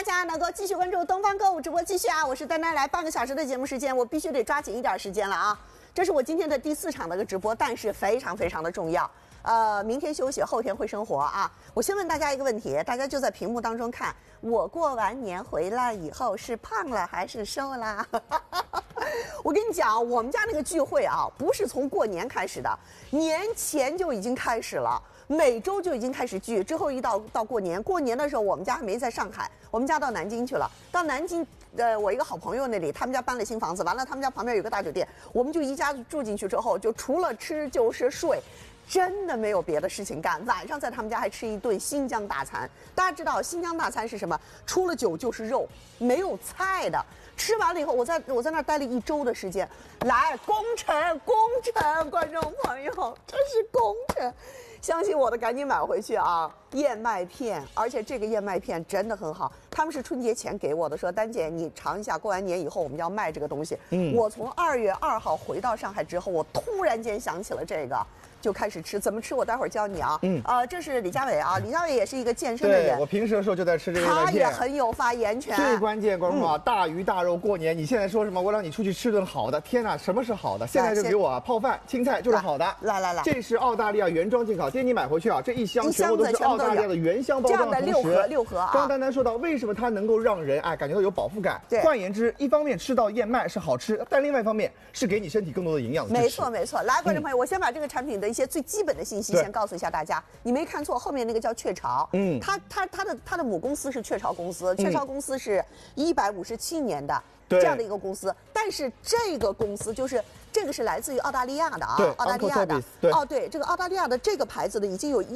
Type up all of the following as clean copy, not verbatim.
家能够继续关注东方购物直播继续啊！我是丹丹，来半个小时的节目时间，我必须得抓紧一点时间了啊！这是我今天的第4场的一个直播，但是非常非常的重要。明天休息，后天会生活啊！我先问大家一个问题，大家就在屏幕当中看，我过完年回来以后是胖了还是瘦啦？我跟你讲，我们家那个聚会啊，不是从过年开始的，年前就已经开始了。每周就已经开始聚，之后一到过年，过年的时候我们家还没在上海，我们家到南京去了。到南京，我一个好朋友那里，他们家搬了新房子，完了他们家旁边有个大酒店，我们就一家住进去之后，就除了吃就是睡。真的没有别的事情干，晚上在他们家还吃一顿新疆大餐。大家知道新疆大餐是什么？除了酒就是肉，没有菜的。吃完了以后，我在那儿待了1周的时间。来，功臣，观众朋友，这是功臣。相信我的，赶紧买回去啊！燕麦片，而且这个燕麦片真的很好。他们是春节前给我的，说丹姐你尝一下，过完年以后我们要卖这个东西。我从2月2号回到上海之后，我突然间想起了这个。就开始吃，怎么吃？我待会儿教你啊。这是李佳伟啊，李佳伟也是一个健身的人。 对，我平时的时候就在吃这个燕麦片， 他也很有发言权。 最关键，观众啊，大鱼大肉，过年你现在说什么？我让你出去吃顿好的，天哪，什么是好的？现在就给我泡饭、青菜就是好的。 来，这是澳大利亚原装进口，今天你买回去啊，这一箱全部都是澳大利亚的原箱包装的同时， 六盒啊。 刚刚丹丹说到，为什么它能够让人感觉到有饱腹感？对，换言之，一方面吃到燕麦是好吃，但另外一方面是给你身体更多的营养。 没错。来，观众朋友，我先把这个产品的一些最基本的信息先告诉一下大家，你没看错，后面那个叫雀巢，它的母公司是雀巢公司，雀巢公司是157年的这样的一个公司，但是这个公司就是这个是来自于澳大利亚的啊，澳大利亚的，对，这个澳大利亚的这个牌子的已经有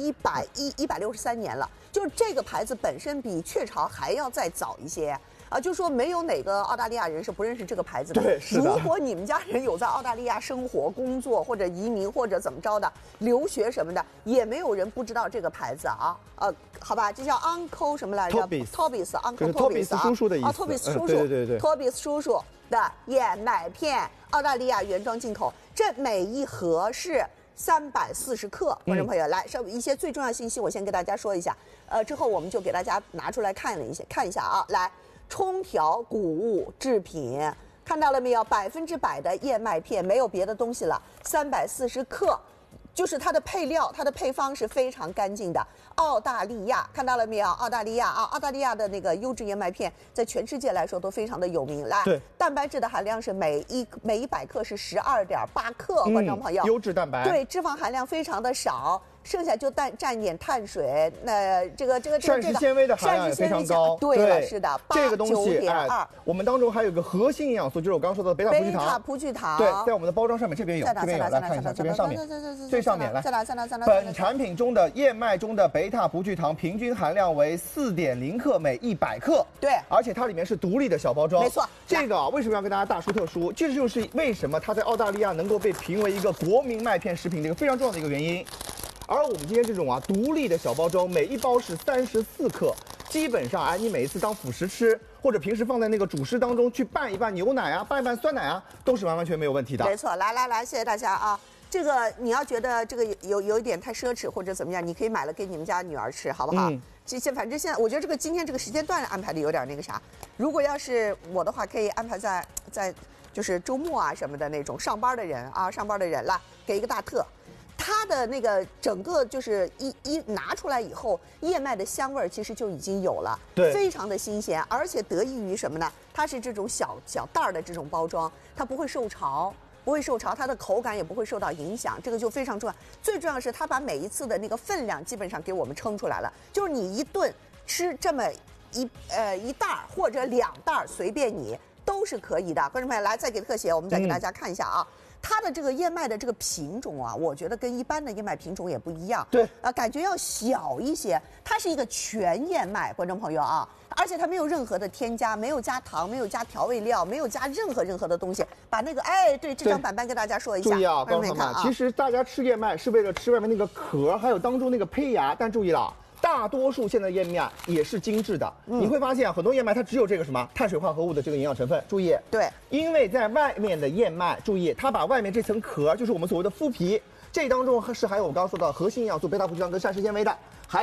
163年了，就是这个牌子本身比雀巢还要再早一些。就说没有哪个澳大利亚人是不认识这个牌子的。 对，是的。 如果你们家人有在澳大利亚生活、工作或者移民或者怎么着的留学什么的，也没有人不知道这个牌子啊。好吧，这叫 Uncle 什么来着 ？Toby's，Uncle Toby's 叔叔的意思。 Toby's 叔叔， 对 ，Toby's 叔叔的燕麦片，澳大利亚原装进口，这每一盒是340克。观众朋友，来，一些最重要信息我先给大家说一下。之后我们就给大家拿出来看一下啊，来。冲调谷物制品，看到了没有？100%的燕麦片，没有别的东西了。340克，就是它的配料，它的配方是非常干净的。澳大利亚看到了没有？澳大利亚的那个优质燕麦片，在全世界来说都非常的有名。来，蛋白质的含量是每100克是12.8克，观众朋友， 优质蛋白。对， 脂肪含量非常的少。剩下就占点碳水，那这个膳食纤维的含量也非常高。 对了，是的， 这个东西 9.2。 我们当中还有个核心营养素，就是我刚刚说的贝塔葡聚糖。对，在我们的包装上面这边有，这边有，来看一下，这边上面，最上面来。 在哪？ 本产品中的燕麦中的贝塔葡聚糖平均含量为4.0克每100克。 对， 而且它里面是独立的小包装。 没错， 这个为什么要跟大家大书特书？这就是为什么它在澳大利亚能够被评为一个国民麦片食品的一个非常重要的一个原因。而我们今天这种独立的小包装，每一包是34克，基本上你每一次当辅食吃，或者平时放在那个主食当中去拌一拌牛奶啊，拌一拌酸奶啊，都是完完全没有问题的。 没错，来，谢谢大家啊！这个你要觉得这个有一点太奢侈或者怎么样，你可以买了给你们家女儿吃，好不好？反正现在我觉得今天这个时间段安排的有点那个啥。如果要是我的话，可以安排在就是周末啊什么的那种上班的人来给一个大特。它的那个整个就是一拿出来以后，燕麦的香味其实就已经有了， 对， 非常的新鲜，而且得益于什么呢？它是这种小袋儿的这种包装，它不会受潮，它的口感也不会受到影响，这个就非常重要。最重要的是，它把每一次的那个分量基本上给我们称出来了，就是你一顿吃这么一袋或者2袋，随便你都是可以的。观众朋友，来再给特写，我们再给大家看一下啊。它的这个燕麦的这个品种啊，我觉得跟一般的燕麦品种也不一样。 对， 感觉要小一些。它是一个全燕麦，观众朋友啊，而且它没有任何的添加，没有加糖，没有加调味料，没有加任何的东西。把那个对这张板板跟大家说一下。 注意啊，观众朋友们，其实大家吃燕麦是为了吃外面那个壳，还有当中那个胚芽，但注意了。大多数现在燕麦也是精致的，你会发现很多燕麦它只有这个什么碳水化合物的这个营养成分。注意， 对， 因为在外面的燕麦，注意它把外面这层壳，就是我们所谓的麸皮，这当中是含有我刚刚说的核心营养素贝塔葡聚糖跟膳食纤维的，还有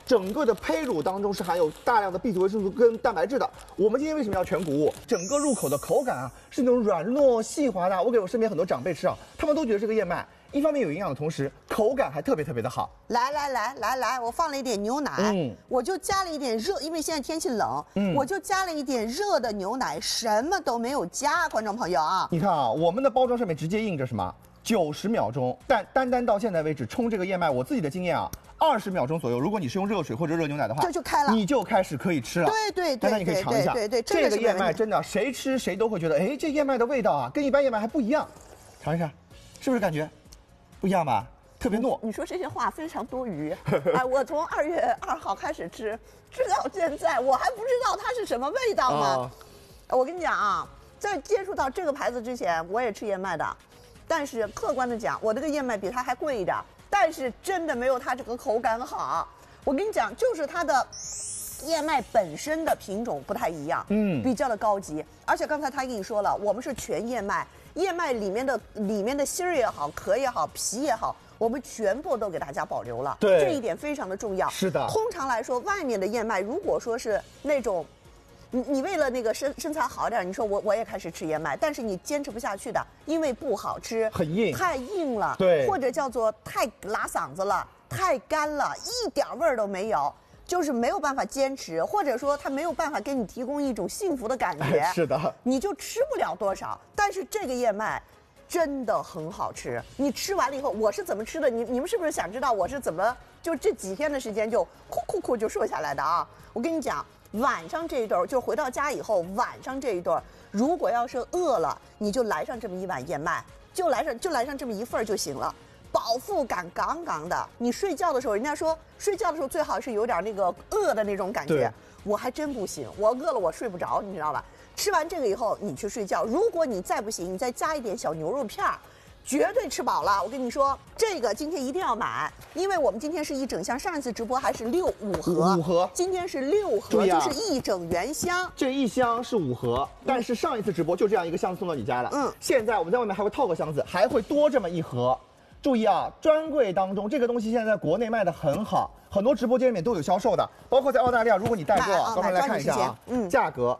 整个的胚乳当中是含有大量的 B 族维生素跟蛋白质的。我们今天为什么要全谷物？整个入口的口感啊是那种软糯细滑的。我给我身边很多长辈吃啊，他们都觉得这个燕麦一方面有营养的同时，口感还特别的好。 来，我放了一点牛奶，我就加了一点热，因为现在天气冷，我就加了一点热的牛奶，什么都没有加，观众朋友啊。 你看啊，我们的包装上面直接印着什么？90秒钟，但单到现在为止冲这个燕麦，我自己的经验啊，20秒钟左右，如果你是用热水或者热牛奶的话， 这就开了， 你就开始可以吃了。 对， 那你可以尝一下， 对， 这个燕麦真的谁吃谁都会觉得，哎，这燕麦的味道啊，跟一般燕麦还不一样。尝一下，是不是感觉不一样吧？特别糯。 你说这些话非常多余。哎，我从2月2号开始吃到现在，我还不知道它是什么味道吗？我跟你讲啊，在接触到这个牌子之前，我也吃燕麦的。但是客观的讲，我这个燕麦比它还贵一点，但是真的没有它这个口感好。我跟你讲，就是它的燕麦本身的品种不太一样，比较的高级。而且刚才他跟你说了，我们是全燕麦，燕麦里面的芯儿也好，壳也好，皮也好，我们全部都给大家保留了。 对， 这一点非常的重要。 是的。 通常来说，外面的燕麦如果说是那种。你为了那个身材好点，你说我也开始吃燕麦，但是你坚持不下去的，因为不好吃， 很硬， 太硬了， 对， 或者叫做太拉嗓子了，太干了，一点味儿都没有，就是没有办法坚持，或者说它没有办法给你提供一种幸福的感觉， 是的， 你就吃不了多少。但是这个燕麦真的很好吃，你吃完了以后，我是怎么吃的？你们是不是想知道我是怎么就这几天的时间就哭就瘦下来的啊？我跟你讲。晚上这一顿就回到家以后，晚上这一顿，如果要是饿了，你就来上这么一碗燕麦，就来上这么一份就行了，饱腹感杠杠的。你睡觉的时候，人家说睡觉的时候最好是有点那个饿的那种感觉，我还真不行，我饿了我睡不着，你知道吧？吃完这个以后你去睡觉，如果你再不行，你再加一点小牛肉片儿。绝对吃饱了，我跟你说，这个今天一定要买，因为我们今天是一整箱，上一次直播还是5盒，今天是6盒，就是一整原箱。 这一箱是5盒，但是上一次直播就这样一个箱子送到你家了。现在我们在外面还会套个箱子，还会多这么1盒。注意啊，专柜当中这个东西现在在国内卖的很好，很多直播间里面都有销售的，包括在澳大利亚，如果你带过，刚才来看一下啊，价格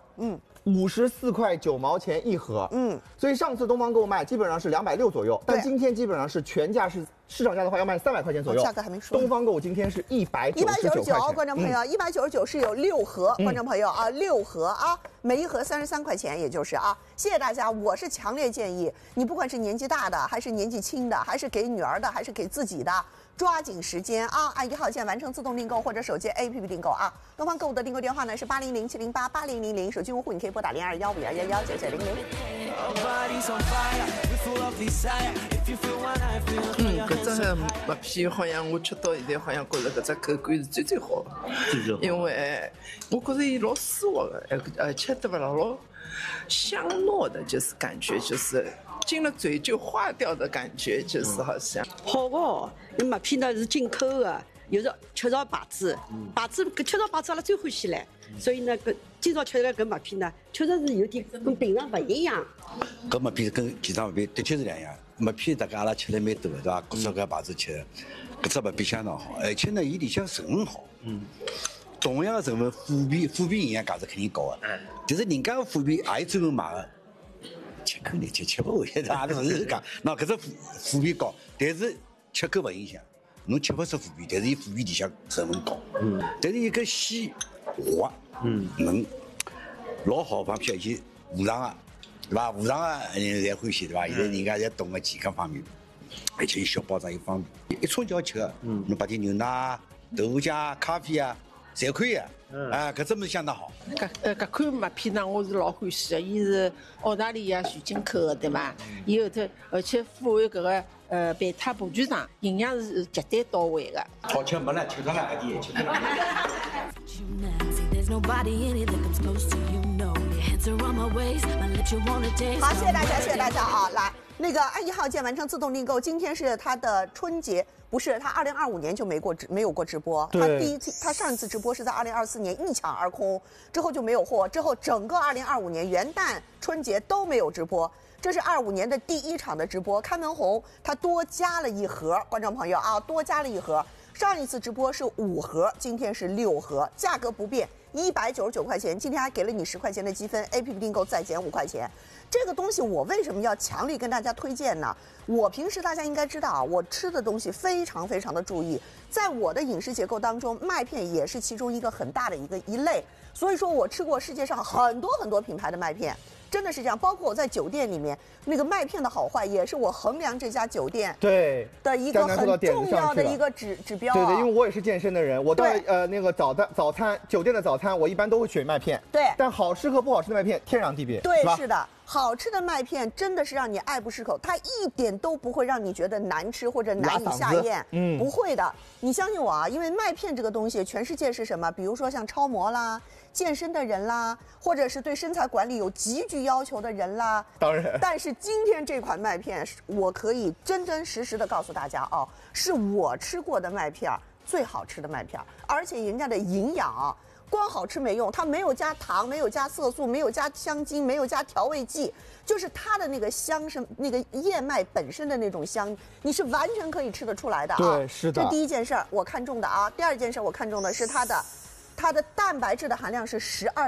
，54块9毛钱1盒，所以上次东方购卖基本上是260左右，但今天基本上是全价是市场价的话要卖300块钱左右， 价格还没说。 东方购今天是199块钱， 观众朋友，199是有6盒，观众朋友啊，6盒啊，每一盒33块钱，也就是啊，谢谢大家，我是强烈建议你，不管是年纪大的，还是年纪轻的，还是给女儿的，还是给自己的。抓紧时间啊！按1号键完成自动订购或者手机 APP 订购啊！东方购物的订购电话呢是800-708-8000，手机用户你可以拨打021511999900。 搿只麦片好像我吃到现在好像觉着搿只口感是最好的，因为我觉着伊老丝滑的，而且对不啦老香糯的，就是感觉就是进了嘴就化掉的感觉，就是好像好哦。那麦片呢是进口的，又是雀巢牌子，搿雀巢牌子阿拉最欢喜唻，所以呢搿今朝吃的搿麦片呢，确实是有点跟平常不一样。 搿麦片跟其他麦片的确是两样，麦片大家阿拉吃的蛮多的，对伐？各式各牌子吃的，搿只麦片相当好，而且呢，伊里向成分好。同样的成分，虎皮营养价值肯定高的，但是人家的虎皮也有专门买的，吃口难吃，吃不回来，阿拉是讲，那搿只虎皮高，但是吃口勿影响，侬吃不出虎皮，但是伊虎皮里向成分高，但是伊搿细滑，嫩，老好放票，而且无糖的，对伐？无糖的人侪欢喜，对伐？现在人家侪懂个健康方面，而且伊小包装又方便，一冲就好吃个，侬摆点牛奶、豆腐浆、咖啡啊。侪可以啊，搿只物事相当好。 搿款麦片呢，我是老欢喜的。伊是澳大利亚全进口的，对伐？伊后头而且富含搿个贝塔葡聚糖，营养是绝对到位的。 好吃没了，吃脱了搿点，吃脱了。 好，谢谢大家，谢谢大家啊！来，那个按1号键完成自动订购。今天是它的春节，不是它2025年就没有过直播。它上一次直播是在2024年一抢而空，之后就没有货，之后整个2025年元旦、春节都没有直播。这是25年的第1场的直播，开门红它多加了1盒，观众朋友啊，多加了1盒。 上一次直播是5盒，今天是6盒，价格不变，199块钱。今天还给了你10块钱的积分 ，APP 订购再减5块钱。这个东西我为什么要强力跟大家推荐呢？我平时大家应该知道啊，我吃的东西非常非常的注意，在我的饮食结构当中，麦片也是其中一个很大的一类。所以说我吃过世界上很多品牌的麦片。真的是这样，包括我在酒店里面那个麦片的好坏，也是我衡量这家酒店对的一个很重要的一个指标、啊。 对，因为我也是健身的人，我到那个早餐酒店的早餐，我一般都会选麦片。 对， 但好吃和不好吃的麦片天壤地别。 对，是的，好吃的麦片真的是让你爱不释口，它一点都不会让你觉得难吃或者难以下咽。不会的，你相信我啊，因为麦片这个东西，全世界是什么？比如说像超模啦。健身的人啦，或者是对身材管理有极具要求的人啦， 当然。 但是今天这款麦片，我可以真实的告诉大家哦，是我吃过的麦片最好吃的麦片，而且人家的营养光好吃没用，它没有加糖，没有加色素，没有加香精，没有加调味剂，就是它的那个香是那个燕麦本身的那种香，你是完全可以吃得出来的啊。 对，是的。 这第一件事儿我看中的啊，第二件事我看中的是它的蛋白质的含量是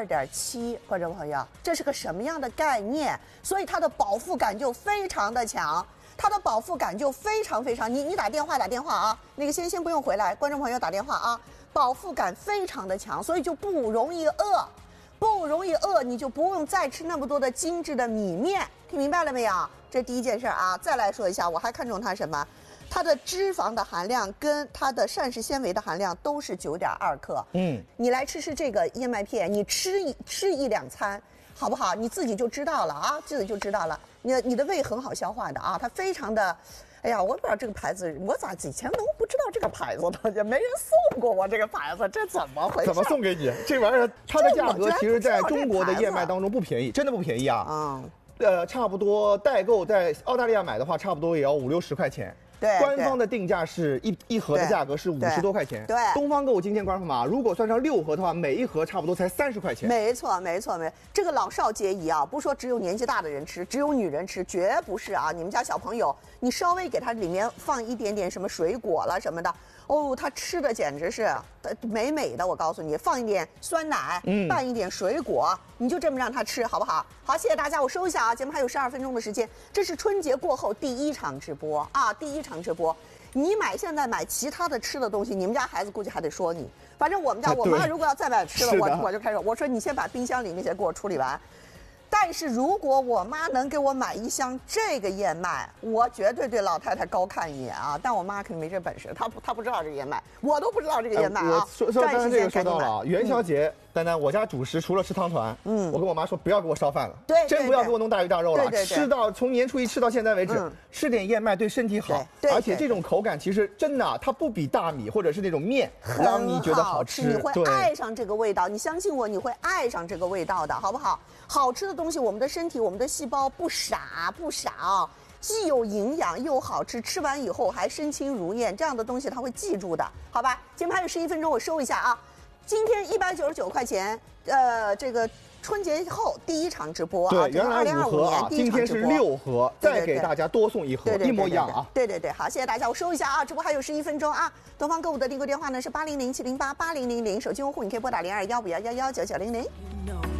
12.7，观众朋友，这是个什么样的概念？所以它的饱腹感就非常的强，它的饱腹感就非常，你打电话啊，那个先不用回来，观众朋友打电话啊，饱腹感非常的强，所以就不容易饿，你就不用再吃那么多的精致的米面，听明白了没有？这第一件事啊，再来说一下，我还看中它什么？它的脂肪的含量跟它的膳食纤维的含量都是9.2克。你来吃这个燕麦片，你吃一两餐，好不好？你自己就知道了啊，你的胃很好消化的啊，它非常的，哎呀，我不知道这个牌子，我咋以前都不知道这个牌子的，也没人送过我这个牌子，这怎么回事？ 怎么送给你？这玩意儿它的价格其实在中国的燕麦当中不便宜，真的不便宜啊。差不多代购在澳大利亚买的话，差不多也要50-60块钱。 对， 官方的定价是一盒的价格是50多块钱。 对， 东方购物今天官方码，如果算上6盒的话，每一盒差不多才30块钱。 没错。这个老少皆宜啊，不是说只有年纪大的人吃，只有女人吃，绝不是啊。你们家小朋友，你稍微给他里面放一点点什么水果了什么的，哦，他吃的简直是美的。我告诉你，放一点酸奶，拌一点水果，你就这么让他吃，好不好？好，谢谢大家，我收一下啊，节目还有12分钟的时间，这是春节过后第一场直播啊，直播，你现在买其他的吃的东西，你们家孩子估计还得说你。反正我们家我妈如果要再买吃的，我就开始我说你先把冰箱里那些给我处理完。但是如果我妈能给我买一箱这个燕麦，我绝对对老太太高看一眼啊！但我妈肯定没这本事，她不知道这个燕麦，我都不知道这个燕麦啊。 我说刚才这个说到了元宵节，丹丹，我家主食除了吃汤团，我跟我妈说不要给我烧饭了， 对， 真不要给我弄大鱼大肉了， 对， 吃到从年初一吃到现在为止，吃点燕麦对身体好，而且这种口感其实真的它不比大米或者是那种面让你觉得好吃， 你会爱上这个味道，你相信我，你会爱上这个味道的，好不好？好吃的东西，我们的身体、我们的细胞不傻啊，既有营养又好吃，吃完以后还身轻如燕，这样的东西它会记住的，好吧？节目还有11分钟，我收一下啊。今天199块钱，这个春节后第一场直播啊， 对，原来5盒啊，今天是6盒，再给大家多送1盒，一模一样啊。 对，好，谢谢大家，我收一下啊，直播还有11分钟啊。东方购物的订购电话呢是800-708-8000，手机用户你可以拨打021511199900。